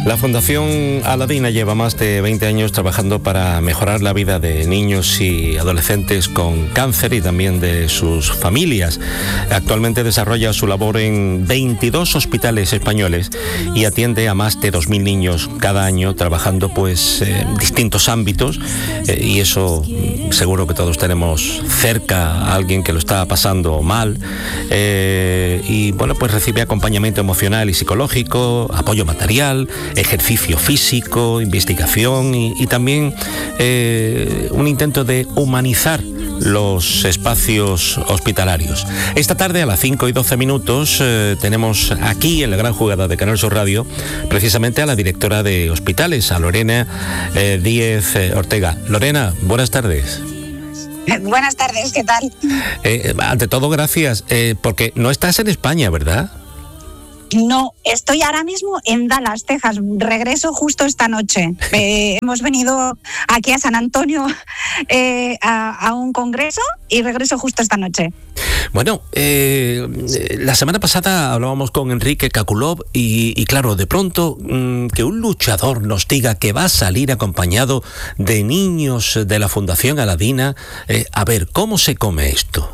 La Fundación Aladina lleva más de 20 años trabajando para mejorar la vida de niños y adolescentes con cáncer y también de sus familias. Actualmente desarrolla su labor en 22 hospitales españoles y atiende a más de 2.000 niños cada año, trabajando en distintos ámbitos, y eso seguro que todos tenemos cerca a alguien que lo está pasando mal, y pues recibe acompañamiento emocional y psicológico, apoyo material, ejercicio físico, investigación y también un intento de humanizar los espacios hospitalarios. Esta tarde a las 5:12 tenemos aquí en la gran jugada de Canal Sur Radio precisamente a la directora de hospitales, a Lorena Díez Ortega. Lorena, buenas tardes. Buenas tardes, ¿qué tal? Ante todo, gracias, porque no estás en España, ¿verdad? No, estoy ahora mismo en Dallas, Texas. Regreso justo esta noche. Hemos venido aquí a San Antonio a un congreso y regreso justo esta noche. Bueno, la semana pasada hablábamos con Enrique Kakulov y claro, de pronto que un luchador nos diga que va a salir acompañado de niños de la Fundación Aladina, a ver, ¿cómo se come esto?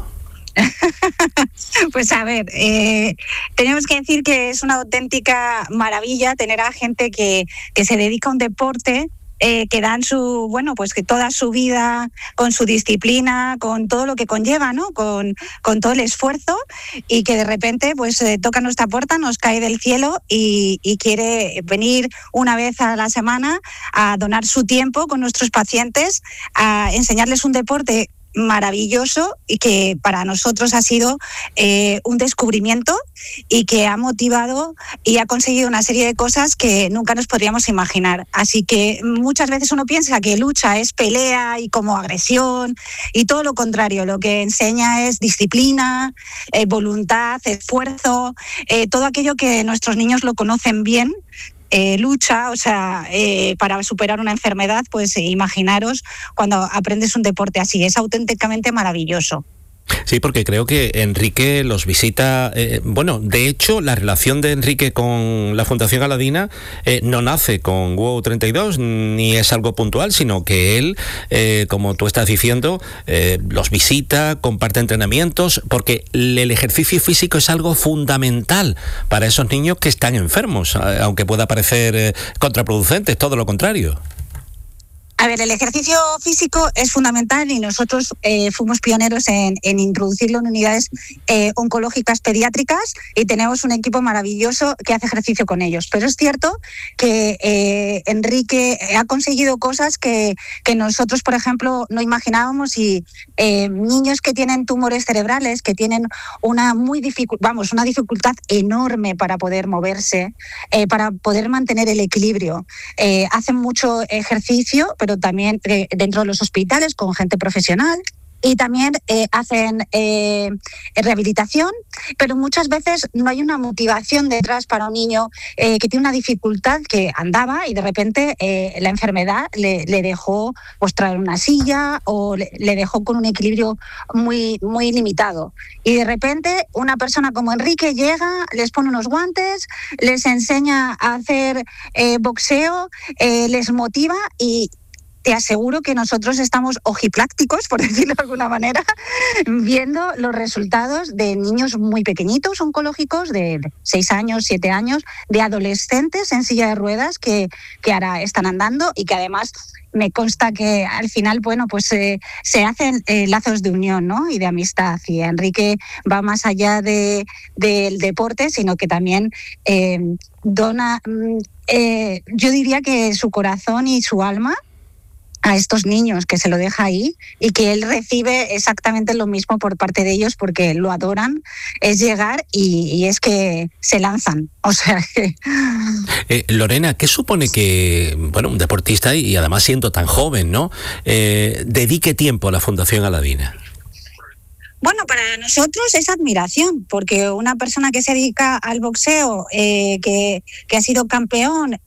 Pues a ver, tenemos que decir que es una auténtica maravilla tener a gente que se dedica a un deporte, que dan que toda su vida con su disciplina, con todo lo que conlleva, ¿no? Con todo el esfuerzo, y que de repente toca nuestra puerta, nos cae del cielo y quiere venir una vez a la semana a donar su tiempo con nuestros pacientes, a enseñarles un deporte maravilloso y que para nosotros ha sido un descubrimiento y que ha motivado y ha conseguido una serie de cosas que nunca nos podríamos imaginar. Así que muchas veces uno piensa que lucha es pelea y como agresión, y todo lo contrario, lo que enseña es disciplina, voluntad, esfuerzo, todo aquello que nuestros niños lo conocen bien. Lucha, para superar una enfermedad, imaginaros cuando aprendes un deporte así, es auténticamente maravilloso. Sí, porque creo que Enrique los visita. De hecho, la relación de Enrique con la Fundación Aladina no nace con WOW 32, ni es algo puntual, sino que él, como tú estás diciendo, los visita, comparte entrenamientos, porque el ejercicio físico es algo fundamental para esos niños que están enfermos, aunque pueda parecer contraproducente, es todo lo contrario. A ver, el ejercicio físico es fundamental y nosotros fuimos pioneros en introducirlo en unidades oncológicas pediátricas, y tenemos un equipo maravilloso que hace ejercicio con ellos. Pero es cierto que Enrique ha conseguido cosas que nosotros, por ejemplo, no imaginábamos, y niños que tienen tumores cerebrales, que tienen una dificultad enorme para poder moverse, para poder mantener el equilibrio. Hacen mucho ejercicio, pero también dentro de los hospitales con gente profesional, y también hacen rehabilitación, pero muchas veces no hay una motivación detrás para un niño que tiene una dificultad, que andaba y de repente la enfermedad le dejó traer una silla, o le dejó con un equilibrio muy, muy limitado. Y de repente una persona como Enrique llega, les pone unos guantes, les enseña a hacer boxeo, les motiva, y te aseguro que nosotros estamos ojiplácticos, por decirlo de alguna manera, viendo los resultados de niños muy pequeñitos oncológicos, de 6 años, 7 años, de adolescentes en silla de ruedas que ahora están andando, y que además me consta que al final, se hacen lazos de unión, ¿no? Y de amistad. Y Enrique va más allá del deporte, sino que también dona, yo diría que su corazón y su alma a estos niños, que se lo deja ahí, y que él recibe exactamente lo mismo por parte de ellos, porque lo adoran. Es llegar y es que se lanzan. O sea que... Lorena, ¿qué supone que un deportista, y además siendo tan joven, ¿no?, dedique tiempo a la Fundación Aladina? Bueno, para nosotros es admiración, porque una persona que se dedica al boxeo, que ha sido campeón,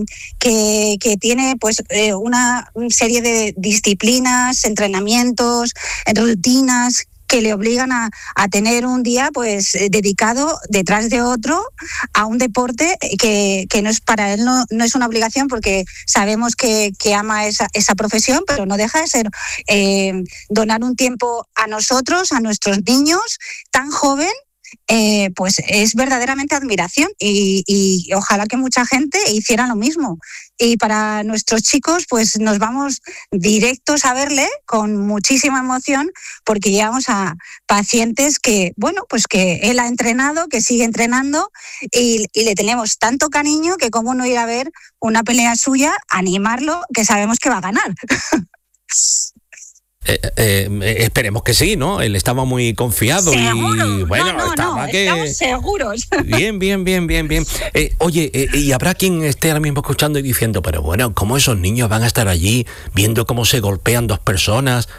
que tiene una serie de disciplinas, entrenamientos, rutinas, que le obligan a tener un día pues dedicado detrás de otro a un deporte que no es para él, no es una obligación, porque sabemos que ama esa profesión, pero no deja de ser donar un tiempo a nosotros, a nuestros niños tan joven. Pues es verdaderamente admiración y ojalá que mucha gente hiciera lo mismo. Y para nuestros chicos, pues nos vamos directos a verle con muchísima emoción, porque llevamos a pacientes que, bueno, pues que él ha entrenado, que sigue entrenando y le tenemos tanto cariño que cómo no ir a ver una pelea suya, animarlo, que sabemos que va a ganar. Esperemos que sí, ¿no? Él estaba muy confiado. ¿Seguro? Y bueno, estamos seguros. Bien. Oye, y habrá quien esté ahora mismo escuchando y diciendo, pero bueno, ¿cómo esos niños van a estar allí viendo cómo se golpean dos personas?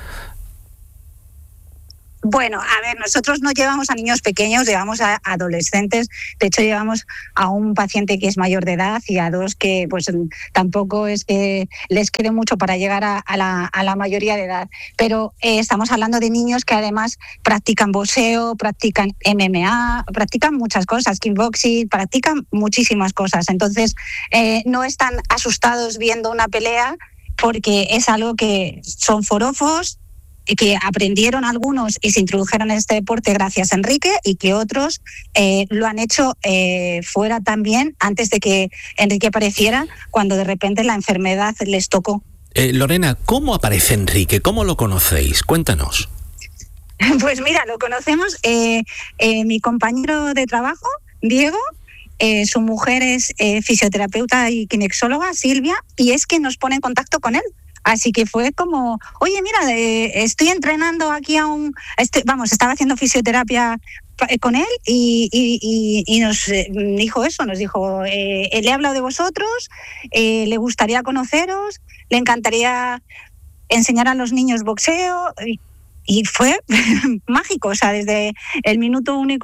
Bueno, a ver, nosotros no llevamos a niños pequeños, llevamos a adolescentes. De hecho, llevamos a un paciente que es mayor de edad y a dos que pues tampoco es que les quede mucho para llegar a la mayoría de edad. Pero estamos hablando de niños que además practican boxeo, practican MMA, practican muchas cosas, kickboxing, practican muchísimas cosas. Entonces, no están asustados viendo una pelea, porque es algo que son forofos, que aprendieron algunos y se introdujeron en este deporte gracias a Enrique, y que otros lo han hecho fuera también, antes de que Enrique apareciera, cuando de repente la enfermedad les tocó. Lorena, ¿cómo aparece Enrique? ¿Cómo lo conocéis? Cuéntanos. Pues mira, lo conocemos, mi compañero de trabajo, Diego, su mujer es fisioterapeuta y kinesióloga, Silvia, y es que nos pone en contacto con él. Así que fue como, oye, mira, estoy entrenando aquí estaba haciendo fisioterapia con él y nos dijo eso, le he hablado de vosotros, le gustaría conoceros, le encantaría enseñar a los niños boxeo, y fue mágico. O sea, desde el minuto uno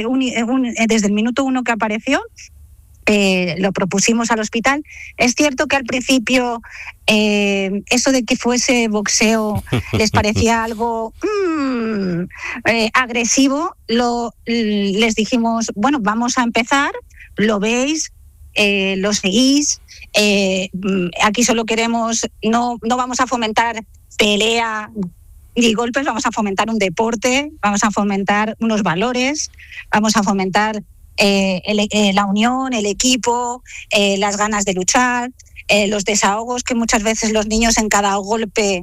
que apareció, lo propusimos al hospital. Es cierto que al principio eso de que fuese boxeo les parecía algo agresivo. Les dijimos, bueno, vamos a empezar, lo veis, lo seguís, aquí solo queremos, no vamos a fomentar pelea ni golpes, vamos a fomentar un deporte, vamos a fomentar unos valores, vamos a fomentar la unión, el equipo, las ganas de luchar, los desahogos que muchas veces los niños en cada golpe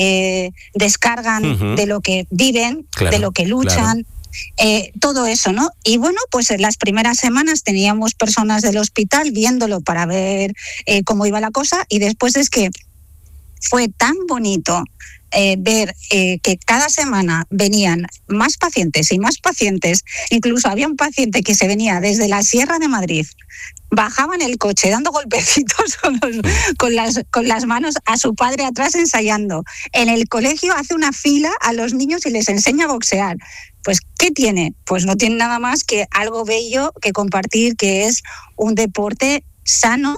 descargan de lo que viven, claro, de lo que luchan. Claro. Todo eso, ¿no? Y bueno, pues en las primeras semanas teníamos personas del hospital viéndolo para ver cómo iba la cosa, y después es que fue tan bonito ver que cada semana venían más pacientes y más pacientes. Incluso había un paciente que se venía desde la Sierra de Madrid, bajaba en el coche dando golpecitos con las manos a su padre atrás ensayando. En el colegio hace una fila a los niños y les enseña a boxear. Pues, ¿qué tiene? Pues no tiene nada más que algo bello que compartir, que es un deporte sano,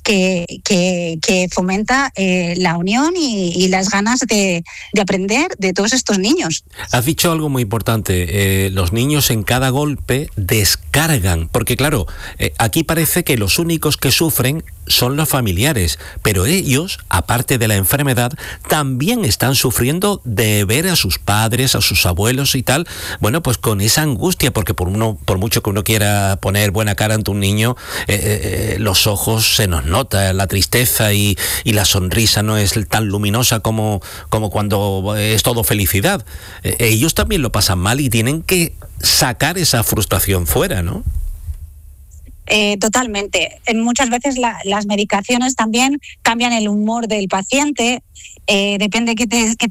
que fomenta la unión y las ganas de aprender de todos estos niños. Has dicho algo muy importante, los niños en cada golpe descargan, porque claro, aquí parece que los únicos que sufren son los familiares, pero ellos, aparte de la enfermedad, también están sufriendo de ver a sus padres, a sus abuelos y tal, bueno, pues con esa angustia, porque por mucho que uno quiera poner buena cara ante un niño, los ojos se nos nota, la tristeza y la sonrisa no es tan luminosa como cuando es todo felicidad. Ellos también lo pasan mal y tienen que sacar esa frustración fuera, ¿no? Totalmente. Muchas veces las medicaciones también cambian el humor del paciente. Depende qué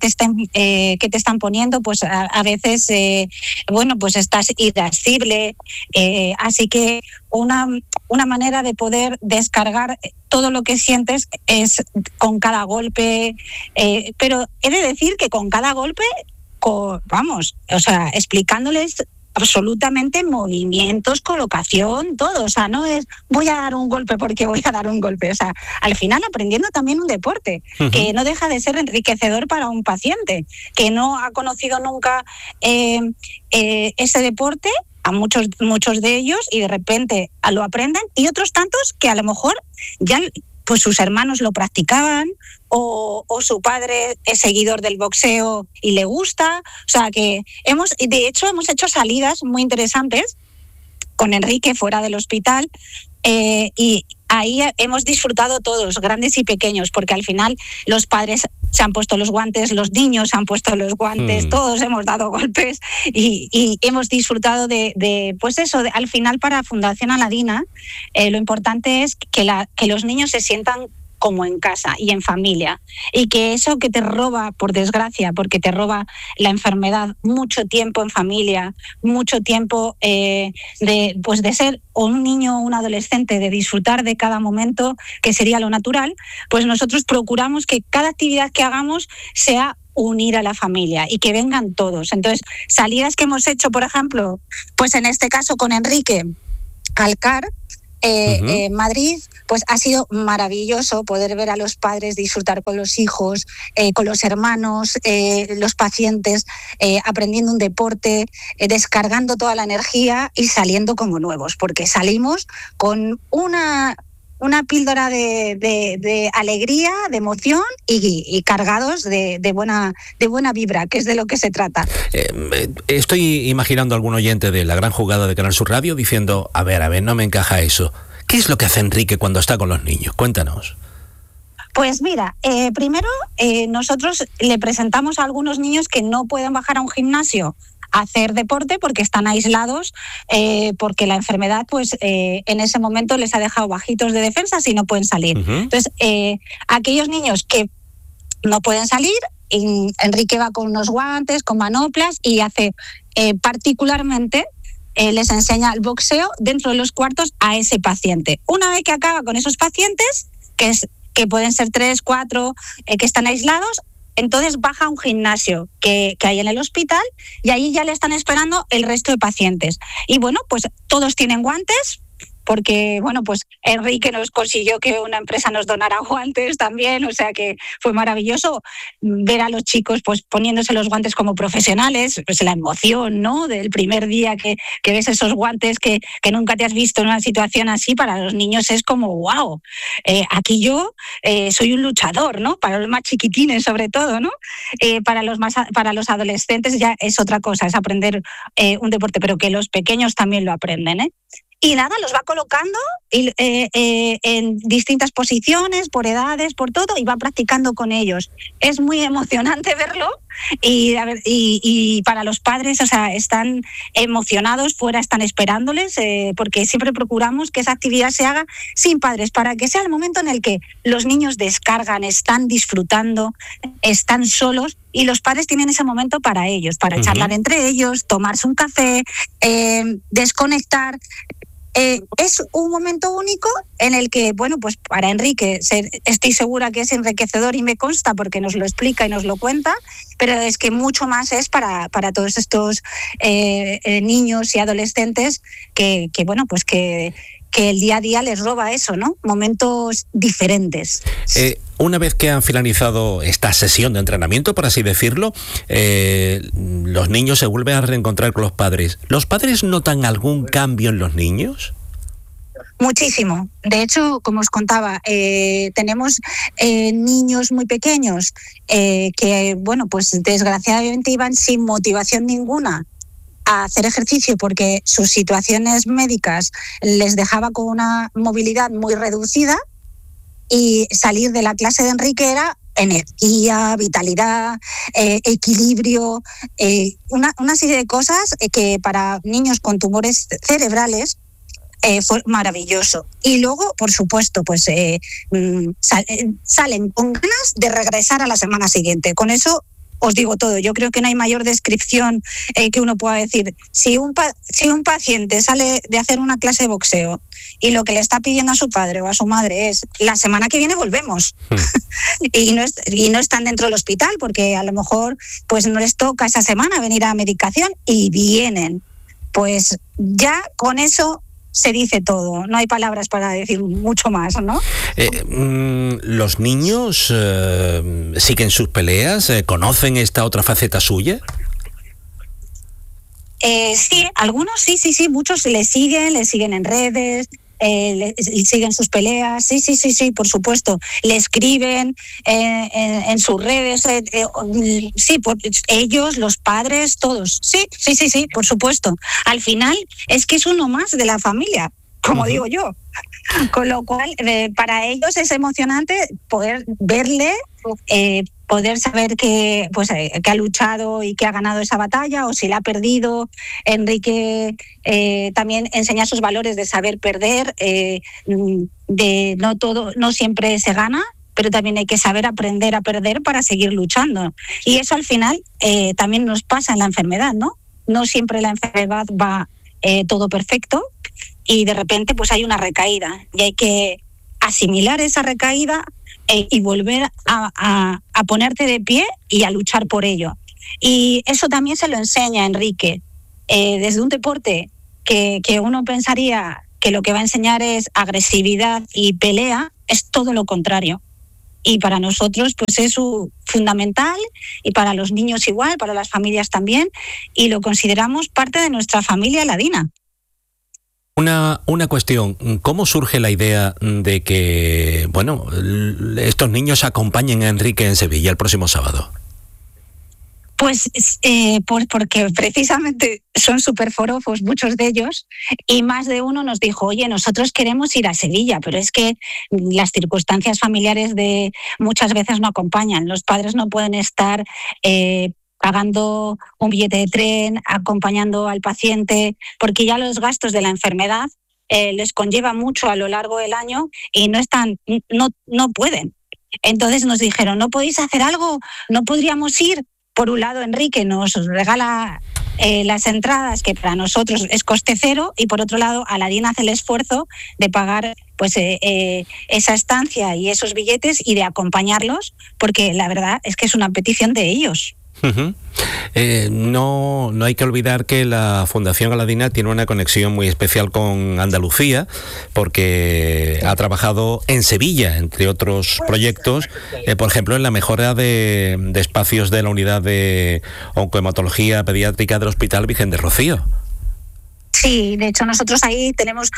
te están poniendo, pues a veces bueno, pues estás irascible, así que una manera de poder descargar todo lo que sientes es con cada golpe, pero he de decir que con cada golpe, vamos, o sea, explicándoles absolutamente movimientos, colocación, todo. O sea, no es voy a dar un golpe porque voy a dar un golpe. O sea, al final aprendiendo también un deporte, que no deja de ser enriquecedor para un paciente, que no ha conocido nunca ese deporte, a muchos de ellos, y de repente lo aprenden, y otros tantos que a lo mejor ya pues sus hermanos lo practicaban o su padre es seguidor del boxeo y le gusta. O sea que hemos hecho salidas muy interesantes con Enrique fuera del hospital, y ahí hemos disfrutado todos, grandes y pequeños, porque al final los padres se han puesto los guantes, los niños se han puesto los guantes, todos hemos dado golpes y hemos disfrutado pues eso, al final para Fundación Aladina lo importante es que los niños se sientan como en casa y en familia, y que eso que te roba, por desgracia, porque te roba la enfermedad, mucho tiempo en familia, mucho tiempo de ser un niño o un adolescente, de disfrutar de cada momento, que sería lo natural, pues nosotros procuramos que cada actividad que hagamos sea unir a la familia y que vengan todos. Entonces, salidas que hemos hecho, por ejemplo, pues en este caso con Enrique al CAR, Madrid, pues ha sido maravilloso poder ver a los padres disfrutar con los hijos, con los hermanos, los pacientes, aprendiendo un deporte, descargando toda la energía y saliendo como nuevos, porque salimos con una píldora de alegría, de emoción y cargados de buena vibra, que es de lo que se trata. Estoy imaginando a algún oyente de La Gran Jugada de Canal Sur Radio diciendo, a ver, no me encaja eso. ¿Qué es lo que hace Enrique cuando está con los niños? Cuéntanos. Pues mira, primero nosotros le presentamos a algunos niños que no pueden bajar a un gimnasio a hacer deporte porque están aislados, porque la enfermedad pues en ese momento les ha dejado bajitos de defensas y no pueden salir. Entonces, aquellos niños que no pueden salir, Enrique va con unos guantes, con manoplas, y hace particularmente les enseña el boxeo dentro de los cuartos a ese paciente. Una vez que acaba con esos pacientes, que pueden ser 3, 4, que están aislados, entonces baja a un gimnasio que hay en el hospital, y ahí ya le están esperando el resto de pacientes. Y bueno, pues todos tienen guantes, porque bueno, pues Enrique nos consiguió que una empresa nos donara guantes también, o sea que fue maravilloso ver a los chicos pues poniéndose los guantes como profesionales, pues la emoción, ¿no?, del primer día que ves esos guantes que nunca te has visto en una situación así. Para los niños es como wow, aquí yo soy un luchador, ¿no?, para los más chiquitines sobre todo, ¿no? Para los adolescentes ya es otra cosa, es aprender un deporte, pero que los pequeños también lo aprenden, ¿eh? Y nada, los va colocando en distintas posiciones, por edades, por todo, y va practicando con ellos. Es muy emocionante verlo, y para los padres, o sea, están emocionados, fuera están esperándoles, porque siempre procuramos que esa actividad se haga sin padres, para que sea el momento en el que los niños descargan, están disfrutando, están solos, y los padres tienen ese momento para ellos, para charlar entre ellos, tomarse un café, desconectar. Es un momento único en el que, bueno, pues para Enrique estoy segura que es enriquecedor, y me consta porque nos lo explica y nos lo cuenta, pero es que mucho más es para todos estos niños y adolescentes que bueno, pues que el día a día les roba eso, ¿no? Momentos diferentes. Una vez que han finalizado esta sesión de entrenamiento, por así decirlo, los niños se vuelven a reencontrar con los padres. ¿Los padres notan algún cambio en los niños? Muchísimo. De hecho, como os contaba, tenemos niños muy pequeños que, bueno, pues desgraciadamente iban sin motivación ninguna a hacer ejercicio porque sus situaciones médicas les dejaba con una movilidad muy reducida, y salir de la clase de Enrique era energía, vitalidad, equilibrio, una serie de cosas que para niños con tumores cerebrales fue maravilloso. Y luego, por supuesto, pues salen con ganas de regresar a la semana siguiente. Con eso os digo todo. Yo creo que no hay mayor descripción que uno pueda decir. Si un paciente sale de hacer una clase de boxeo y lo que le está pidiendo a su padre o a su madre es la semana que viene volvemos, y no están dentro del hospital porque a lo mejor pues no les toca esa semana venir a medicación, y vienen pues ya con eso se dice todo, no hay palabras para decir mucho más, ¿no? ¿Los niños siguen sus peleas? ¿Conocen esta otra faceta suya? Sí, algunos sí, muchos le siguen en redes, le siguen sus peleas, sí, por supuesto, le escriben en sus redes, sí, ellos, los padres, todos, sí, por supuesto. Al final es que es uno más de la familia, como digo yo. Con lo cual, para ellos es emocionante poder verle, poder saber que ha luchado y que ha ganado esa batalla, o si la ha perdido. Enrique también enseña sus valores de saber perder, de no siempre se gana, pero también hay que saber aprender a perder para seguir luchando. Y eso al final también nos pasa en la enfermedad, ¿no? No siempre la enfermedad va todo perfecto, y de repente pues hay una recaída y hay que asimilar esa recaída y volver a ponerte de pie y a luchar por ello. Y eso también se lo enseña Enrique. Desde un deporte que uno pensaría que lo que va a enseñar es agresividad y pelea, es todo lo contrario. Y para nosotros pues es fundamental, y para los niños igual, para las familias también, y lo consideramos parte de nuestra familia ladina. Una cuestión, ¿cómo surge la idea de que, estos niños acompañen a Enrique en Sevilla el próximo sábado? Pues porque precisamente son súper forofos muchos de ellos, y más de uno nos dijo, oye, nosotros queremos ir a Sevilla, pero es que las circunstancias familiares muchas veces no acompañan. Los padres no pueden estar pagando un billete de tren, acompañando al paciente, porque ya los gastos de la enfermedad les conlleva mucho a lo largo del año y no pueden. Entonces nos dijeron, ¿no podéis hacer algo? ¿No podríamos ir? Por un lado, Enrique nos regala las entradas, que para nosotros es coste cero, y por otro lado, Aladina hace el esfuerzo de pagar esa estancia y esos billetes y de acompañarlos, porque la verdad es que es una petición de ellos. Uh-huh. No hay que olvidar que la Fundación Aladina tiene una conexión muy especial con Andalucía, porque ha trabajado en Sevilla, entre otros proyectos, por ejemplo, en la mejora de espacios de la unidad de oncohematología pediátrica del Hospital Virgen de Rocío. Sí, de hecho nosotros ahí tenemos,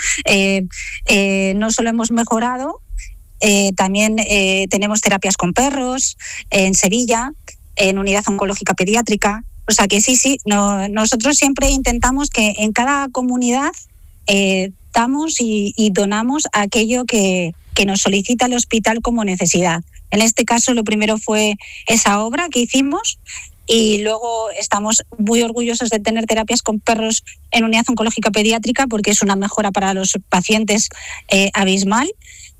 no solo hemos mejorado, también tenemos terapias con perros en Sevilla, en unidad oncológica pediátrica. O sea que sí, nosotros siempre intentamos que en cada comunidad damos y donamos aquello que nos solicita el hospital como necesidad. En este caso lo primero fue esa obra que hicimos, y luego estamos muy orgullosos de tener terapias con perros en unidad oncológica pediátrica, porque es una mejora para los pacientes abismal,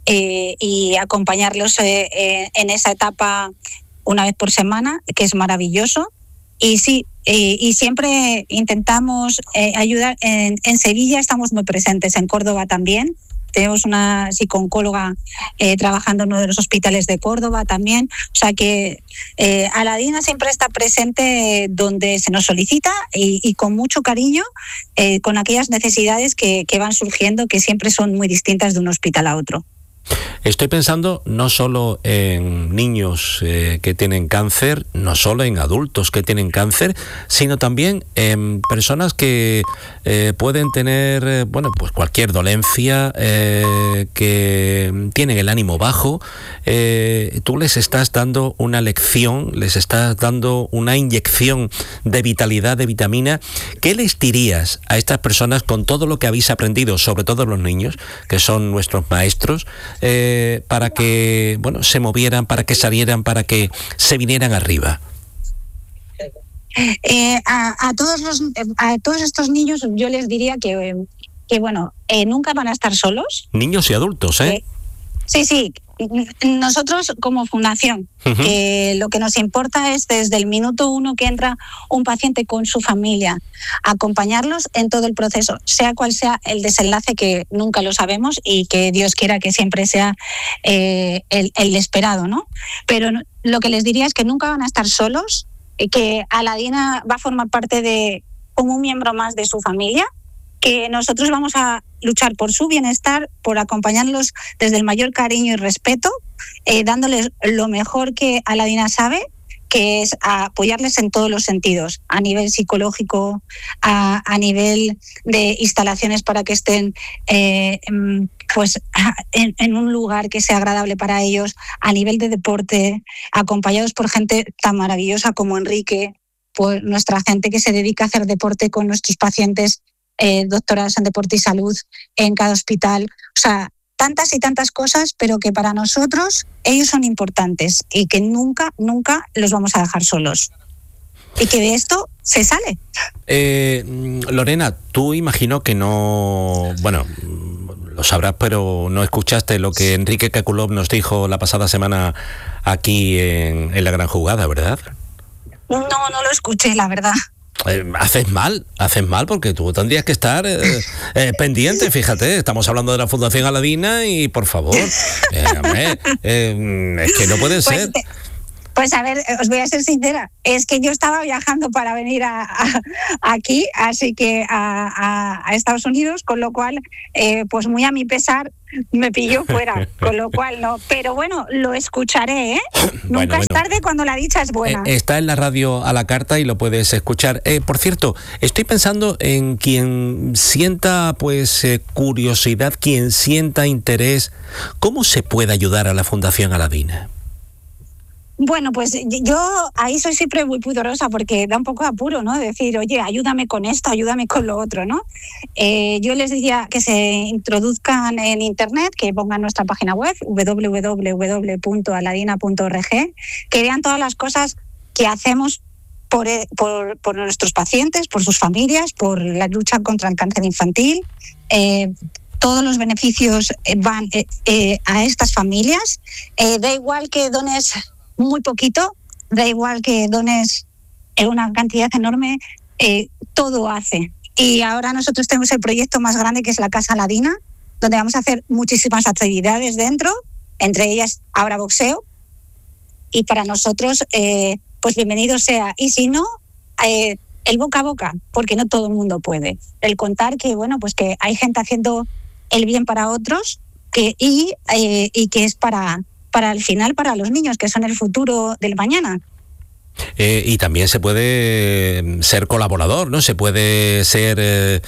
y acompañarlos en esa etapa una vez por semana, que es maravilloso. Y sí, y siempre intentamos ayudar. En Sevilla estamos muy presentes, en Córdoba también. Tenemos una psicooncóloga trabajando en uno de los hospitales de Córdoba también. O sea que Aladina siempre está presente donde se nos solicita, y con mucho cariño, con aquellas necesidades que van surgiendo, que siempre son muy distintas de un hospital a otro. Estoy pensando no solo en niños que tienen cáncer, no solo en adultos que tienen cáncer, sino también en personas que pueden tener, pues cualquier dolencia, que tienen el ánimo bajo. Tú les estás dando una lección, les estás dando una inyección de vitalidad, de vitamina. ¿Qué les dirías a estas personas con todo lo que habéis aprendido, sobre todo los niños, que son nuestros maestros, para que se movieran, para que salieran, para que se vinieran arriba? A todos estos niños yo les diría que nunca van a estar solos. Niños y adultos, ¿eh? Sí. Nosotros como fundación, lo que nos importa es desde el minuto 1 que entra un paciente con su familia, acompañarlos en todo el proceso, sea cual sea el desenlace, que nunca lo sabemos, y que Dios quiera que siempre sea el esperado, ¿no? Pero lo que les diría es que nunca van a estar solos, que Aladina va a formar parte de como un miembro más de su familia, que nosotros vamos a luchar por su bienestar, por acompañarlos desde el mayor cariño y respeto, dándoles lo mejor que Aladina sabe, que es apoyarles en todos los sentidos, a nivel psicológico, a nivel de instalaciones para que estén pues en un lugar que sea agradable para ellos, a nivel de deporte, acompañados por gente tan maravillosa como Enrique, por nuestra gente que se dedica a hacer deporte con nuestros pacientes, doctorados en deporte y salud en cada hospital. O sea, tantas y tantas cosas, pero que para nosotros ellos son importantes y que nunca, nunca los vamos a dejar solos. Y que de esto se sale. Lorena, tú imagino que no... Bueno, lo sabrás, pero no escuchaste lo que Enrique Kekulov nos dijo la pasada semana aquí en La Gran Jugada, ¿verdad? No lo escuché, la verdad. Haces mal porque tú tendrías que estar pendiente, fíjate, estamos hablando de la Fundación Aladina y por favor, es que no puede ser. Pues a ver, os voy a ser sincera, es que yo estaba viajando para venir aquí, así que a Estados Unidos, con lo cual, pues muy a mi pesar, me pilló fuera, con lo cual no. Pero bueno, lo escucharé, ¿eh? Nunca es tarde cuando la dicha es buena. Está en la radio a la carta y lo puedes escuchar. Por cierto, estoy pensando en quien sienta pues curiosidad, quien sienta interés, ¿cómo se puede ayudar a la Fundación Aladina? Bueno, pues yo ahí soy siempre muy pudorosa porque da un poco de apuro, ¿no? Decir, oye, ayúdame con esto, ayúdame con lo otro, ¿no? Yo les diría que se introduzcan en internet, que pongan nuestra página web, www.aladina.org, que vean todas las cosas que hacemos por nuestros pacientes, por sus familias, por la lucha contra el cáncer infantil. Todos los beneficios van a estas familias. Da igual que dones muy poquito, da igual que dones una cantidad enorme, todo hace. Y ahora nosotros tenemos el proyecto más grande, que es la Casa Aladina, donde vamos a hacer muchísimas actividades dentro, entre ellas ahora boxeo, y para nosotros pues bienvenido sea. Y si no, el boca a boca, porque no todo el mundo puede. El contar que bueno, pues que hay gente haciendo el bien para otros y que es para al final para los niños, que son el futuro del mañana. Y también se puede ser colaborador, ¿no? Se puede ser,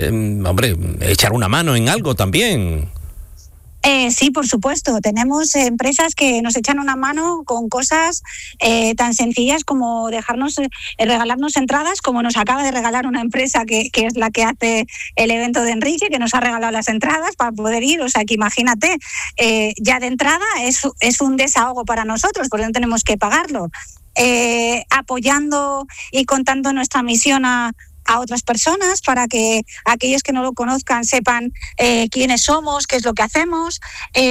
echar una mano en algo también. Sí, por supuesto. Tenemos empresas que nos echan una mano con cosas tan sencillas como regalarnos entradas, como nos acaba de regalar una empresa que es la que hace el evento de Enrique, que nos ha regalado las entradas para poder ir. O sea, que imagínate, ya de entrada es un desahogo para nosotros, porque no tenemos que pagarlo. Apoyando y contando nuestra misión a otras personas para que aquellos que no lo conozcan sepan quiénes somos, qué es lo que hacemos.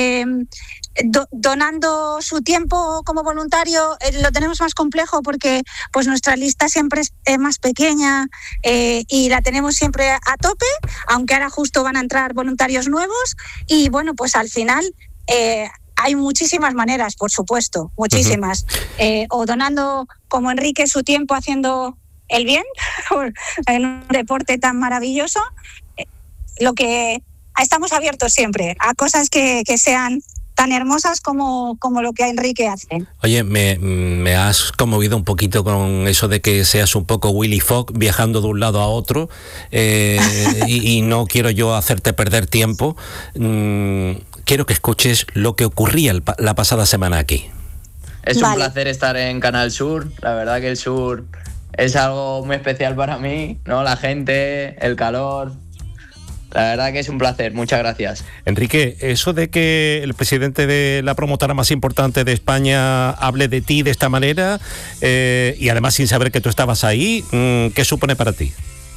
Donando su tiempo como voluntario lo tenemos más complejo porque pues nuestra lista siempre es más pequeña y la tenemos siempre a tope, aunque ahora justo van a entrar voluntarios nuevos y bueno, pues al final hay muchísimas maneras, por supuesto, muchísimas. O donando como Enrique su tiempo haciendo el bien en un deporte tan maravilloso, lo que estamos abiertos siempre a cosas que sean tan hermosas como lo que Enrique hace. Oye, me has conmovido un poquito con eso de que seas un poco Willy Fogg viajando de un lado a otro y no quiero yo hacerte perder tiempo. Quiero que escuches lo que ocurría la pasada semana aquí. Es un placer estar en Canal Sur, la verdad que el Sur es algo muy especial para mí, ¿no? La gente, el calor. La verdad que es un placer, muchas gracias. Enrique, eso de que el presidente de la promotora más importante de España hable de ti de esta manera y además sin saber que tú estabas ahí, ¿qué supone para ti?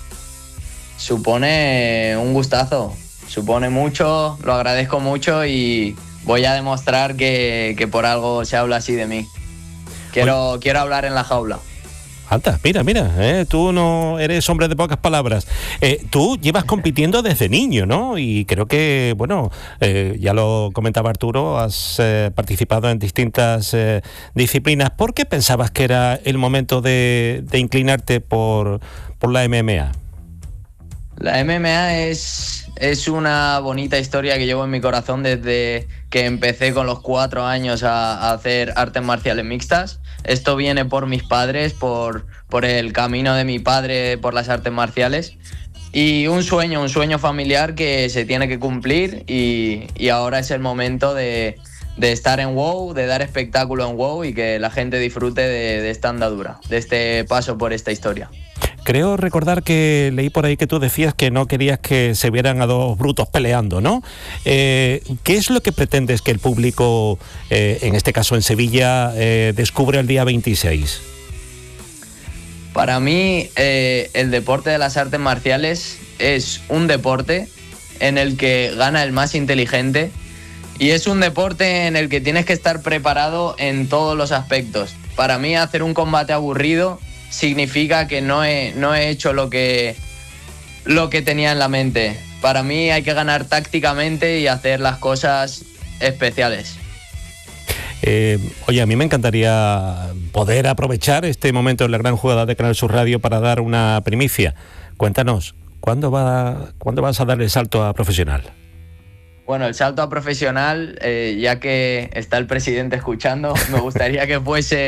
Supone un gustazo, supone mucho, lo agradezco mucho y voy a demostrar que por algo se habla así de mí. Quiero hablar en la jaula. Anda, mira, tú no eres hombre de pocas palabras. Tú llevas compitiendo desde niño, ¿no? Y creo que, bueno, ya lo comentaba Arturo, has participado en distintas disciplinas. ¿Por qué pensabas que era el momento de inclinarte por la MMA? La MMA es una bonita historia que llevo en mi corazón desde que empecé con los 4 años a hacer artes marciales mixtas. Esto viene por mis padres, por el camino de mi padre por las artes marciales. Y un sueño familiar que se tiene que cumplir y ahora es el momento de estar en WOW, de dar espectáculo en WOW y que la gente disfrute de esta andadura, de este paso por esta historia. Creo recordar que leí por ahí que tú decías que no querías que se vieran a dos brutos peleando, ¿no? ¿Qué es lo que pretendes que el público, en este caso en Sevilla, descubra el día 26? Para mí, el deporte de las artes marciales es un deporte en el que gana el más inteligente y es un deporte en el que tienes que estar preparado en todos los aspectos. Para mí, hacer un combate aburrido significa que no he hecho lo que tenía en la mente. Para mí hay que ganar tácticamente y hacer las cosas especiales. Oye, a mí me encantaría poder aprovechar este momento en la gran jugada de Canal Sur Radio para dar una primicia. Cuéntanos, ¿cuándo vas a dar el salto a profesional? Bueno, el salto a profesional, ya que está el presidente escuchando, me gustaría que fuese